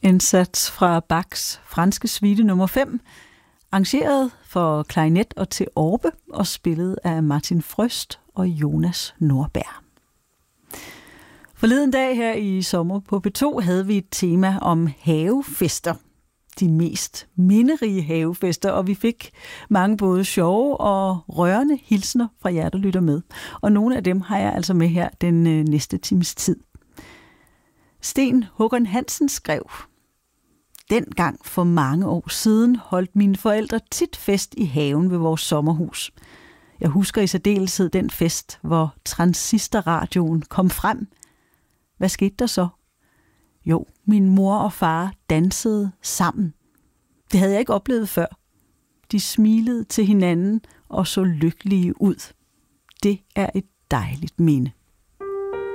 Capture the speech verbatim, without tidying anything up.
En sats fra Bachs franske suite nummer fem, arrangeret for klarinet og til orbe og spillet af Martin Frøst og Jonas Nordberg. Forleden dag her i sommer på P to havde vi et tema om havefester. De mest minderige havefester, og vi fik mange både sjove og rørende hilsner fra jer, der lytter med. Og nogle af dem har jeg altså med her den øh, næste times tid. Sten Håkon Hansen skrev: Dengang for mange år siden holdt mine forældre tit fest i haven ved vores sommerhus. Jeg husker i særdeleshed den fest, hvor transistorradioen kom frem. Hvad skete der så? Jo, min mor og far dansede sammen. Det havde jeg ikke oplevet før. De smilede til hinanden og så lykkelige ud. Det er et dejligt minde.